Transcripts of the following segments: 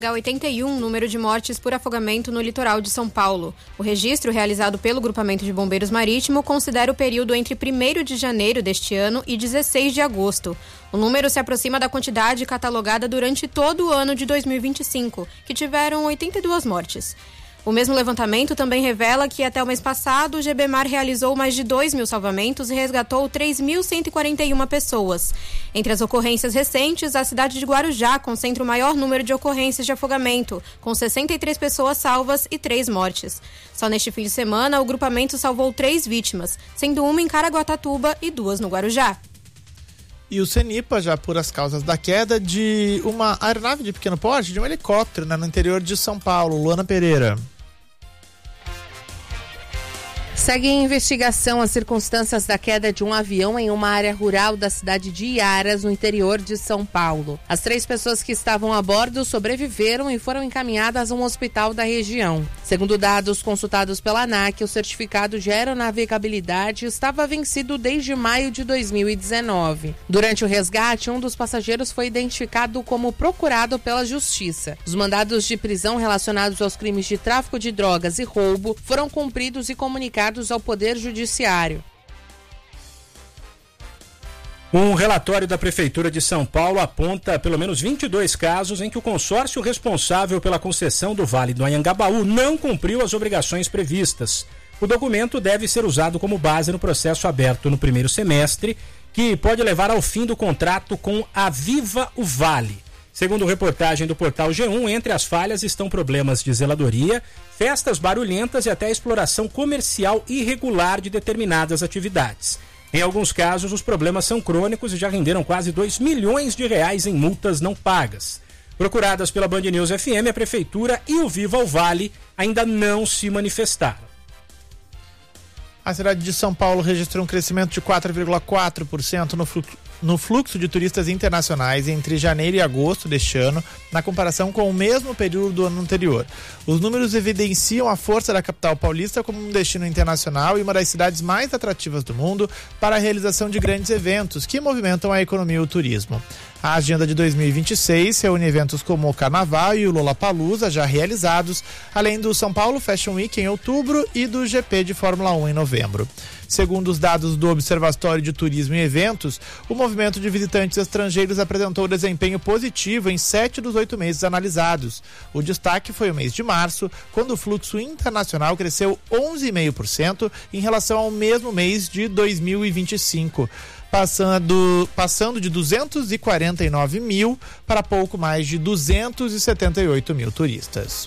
81, número de mortes por afogamento no litoral de São Paulo. O registro realizado pelo Grupamento de Bombeiros Marítimo considera o período entre 1º de janeiro deste ano e 16 de agosto. O número se aproxima da quantidade catalogada durante todo o ano de 2025, que tiveram 82 mortes. O mesmo levantamento também revela que até o mês passado o GBMAR realizou mais de 2.000 salvamentos e resgatou 3.141 pessoas. Entre as ocorrências recentes, a cidade de Guarujá concentra o maior número de ocorrências de afogamento, com 63 pessoas salvas e 3 mortes. Só neste fim de semana, o grupamento salvou 3 vítimas, sendo uma em Caraguatatuba e 2 no Guarujá. E o CENIPA já apura as causas da queda de uma aeronave de pequeno porte, de um helicóptero, no interior de São Paulo. Luana Pereira. Segue em investigação as circunstâncias da queda de um avião em uma área rural da cidade de Iaras, no interior de São Paulo. As 3 pessoas que estavam a bordo sobreviveram e foram encaminhadas a um hospital da região. Segundo dados consultados pela ANAC, o certificado de aeronavegabilidade estava vencido desde maio de 2019. Durante o resgate, um dos passageiros foi identificado como procurado pela Justiça. Os mandados de prisão relacionados aos crimes de tráfico de drogas e roubo foram cumpridos e comunicados ao Poder Judiciário. Um relatório da Prefeitura de São Paulo aponta pelo menos 22 casos em que o consórcio responsável pela concessão do Vale do Anhangabaú não cumpriu as obrigações previstas. O documento deve ser usado como base no processo aberto no primeiro semestre, que pode levar ao fim do contrato com a Viva o Vale. Segundo reportagem do portal G1, entre as falhas estão problemas de zeladoria, festas barulhentas e até exploração comercial irregular de determinadas atividades. Em alguns casos, os problemas são crônicos e já renderam quase R$2 milhões em multas não pagas. Procuradas pela Band News FM, a Prefeitura e o Viva o Vale ainda não se manifestaram. A cidade de São Paulo registrou um crescimento de 4,4% no fluxo de turistas internacionais entre janeiro e agosto deste ano, na comparação com o mesmo período do ano anterior. Os números evidenciam a força da capital paulista como um destino internacional e uma das cidades mais atrativas do mundo para a realização de grandes eventos que movimentam a economia e o turismo. A agenda de 2026 reúne eventos como o Carnaval e o Lollapalooza já realizados, além do São Paulo Fashion Week em outubro e do GP de Fórmula 1 em novembro. Segundo os dados do Observatório de Turismo e Eventos, o movimento de visitantes estrangeiros apresentou desempenho positivo em 7 dos 8 meses analisados. O destaque foi o mês de março, quando o fluxo internacional cresceu 11,5% em relação ao mesmo mês de 2025. Passando de 249 mil para pouco mais de 278 mil turistas.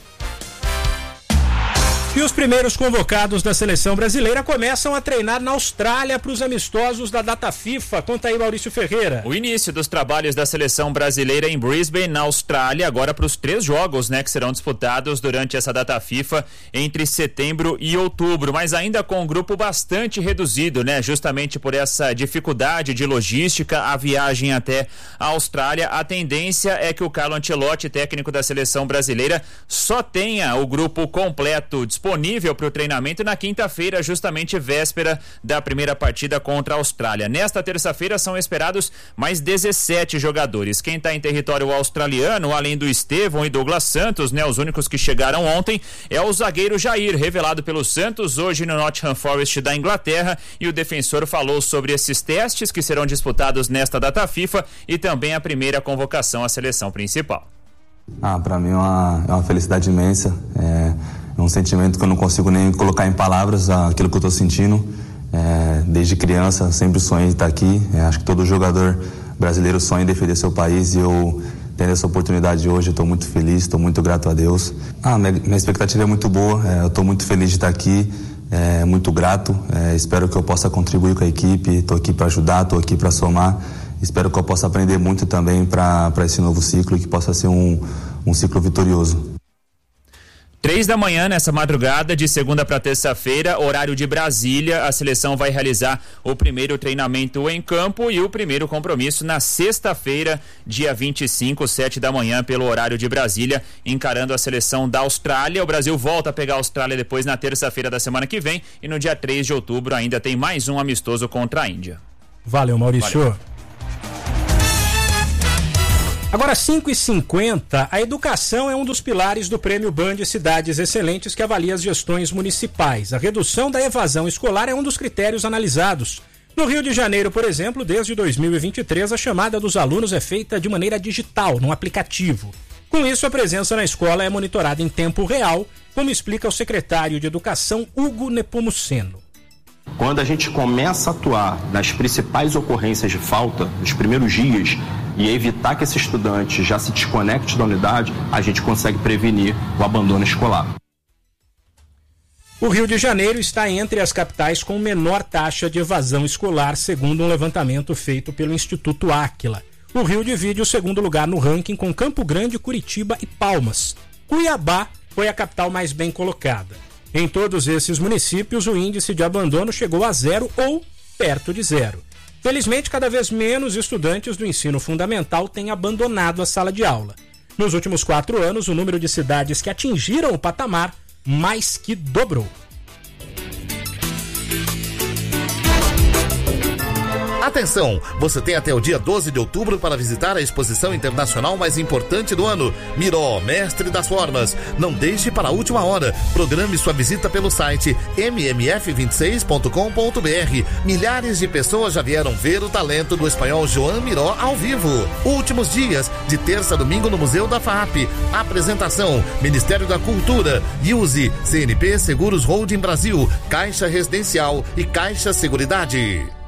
E os primeiros convocados da seleção brasileira começam a treinar na Austrália para os amistosos da data FIFA. Conta aí, Maurício Ferreira. O início dos trabalhos da seleção brasileira em Brisbane, na Austrália, agora para os 3 jogos, que serão disputados durante essa data FIFA entre setembro e outubro, mas ainda com um grupo bastante reduzido, justamente por essa dificuldade de logística, a viagem até a Austrália. A tendência é que o Carlo Ancelotti, técnico da seleção brasileira, só tenha o grupo completo disponível para o treinamento na quinta-feira, justamente véspera da primeira partida contra a Austrália. Nesta terça-feira são esperados mais 17 jogadores. Quem está em território australiano, além do Estevão e Douglas Santos, os únicos que chegaram ontem, é o zagueiro Jair, revelado pelo Santos hoje no Nottingham Forest da Inglaterra, e o defensor falou sobre esses testes que serão disputados nesta data FIFA e também a primeira convocação à seleção principal. Para mim é uma felicidade imensa, é um sentimento que eu não consigo nem colocar em palavras aquilo que eu estou sentindo. Desde criança sempre sonhei em estar aqui, acho que todo jogador brasileiro sonha em defender seu país, e eu tendo essa oportunidade hoje, estou muito feliz, estou muito grato a Deus. Minha expectativa é muito boa, eu estou muito feliz de estar aqui, muito grato, espero que eu possa contribuir com a equipe, estou aqui para ajudar, estou aqui para somar. Espero que eu possa aprender muito também para esse novo ciclo e que possa ser um ciclo vitorioso. 3 da manhã, nessa madrugada, de segunda para terça-feira, horário de Brasília, a seleção vai realizar o primeiro treinamento em campo e o primeiro compromisso na sexta-feira, dia 25, 7 da manhã, pelo horário de Brasília, encarando a seleção da Austrália. O Brasil volta a pegar a Austrália depois na terça-feira da semana que vem, e no dia 3 de outubro ainda tem mais um amistoso contra a Índia. Valeu, Maurício. Valeu. Agora, 5h50, a educação é um dos pilares do Prêmio Band Cidades Excelentes que avalia as gestões municipais. A redução da evasão escolar é um dos critérios analisados. No Rio de Janeiro, por exemplo, desde 2023, a chamada dos alunos é feita de maneira digital, num aplicativo. Com isso, a presença na escola é monitorada em tempo real, como explica o secretário de Educação, Hugo Nepomuceno. Quando a gente começa a atuar nas principais ocorrências de falta, nos primeiros dias, e evitar que esse estudante já se desconecte da unidade, a gente consegue prevenir o abandono escolar. O Rio de Janeiro está entre as capitais com menor taxa de evasão escolar, segundo um levantamento feito pelo Instituto Áquila. O Rio divide o segundo lugar no ranking com Campo Grande, Curitiba e Palmas. Cuiabá foi a capital mais bem colocada. Em todos esses municípios, o índice de abandono chegou a 0 ou perto de 0. Felizmente, cada vez menos estudantes do ensino fundamental têm abandonado a sala de aula. Nos últimos 4 anos, o número de cidades que atingiram o patamar mais que dobrou. Atenção! Você tem até o dia 12 de outubro para visitar a exposição internacional mais importante do ano, Miró, Mestre das Formas. Não deixe para a última hora. Programe sua visita pelo site mmf26.com.br. Milhares de pessoas já vieram ver o talento do espanhol Joan Miró ao vivo. Últimos dias, de terça a domingo no Museu da FAAP. Apresentação, Ministério da Cultura, Use, CNP Seguros Holding Brasil, Caixa Residencial e Caixa Seguridade.